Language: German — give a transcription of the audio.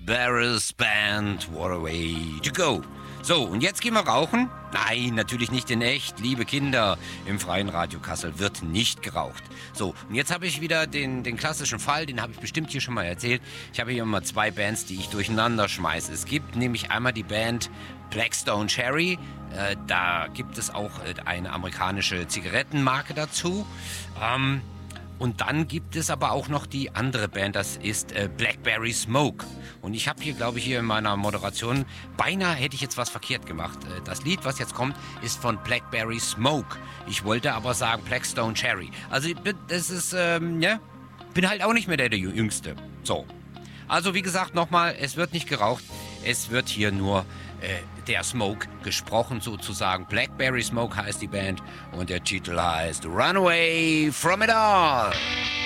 Barrels Band, what a way to go. So, und jetzt gehen wir rauchen? Nein, natürlich nicht in echt. Liebe Kinder, im Freien Radio Kassel wird nicht geraucht. So, und jetzt habe ich wieder den klassischen Fall, den habe ich bestimmt hier schon mal erzählt. Ich habe hier immer zwei Bands, die ich durcheinander schmeiße. Es gibt nämlich einmal die Band Blackstone Cherry. Da gibt es auch eine amerikanische Zigarettenmarke dazu. Und dann gibt es aber auch noch die andere Band, das ist Blackberry Smoke. Und ich habe hier, glaube ich, hier in meiner Moderation, beinahe hätte ich jetzt was verkehrt gemacht. Das Lied, was jetzt kommt, ist von Blackberry Smoke. Ich wollte aber sagen Blackstone Cherry. Also das ist, ja, bin halt auch nicht mehr der Jüngste. So. Also wie gesagt, nochmal, es wird nicht geraucht, es wird hier nur der Smoke gesprochen sozusagen. Blackberry Smoke heißt die Band und der Titel heißt Runaway from It All.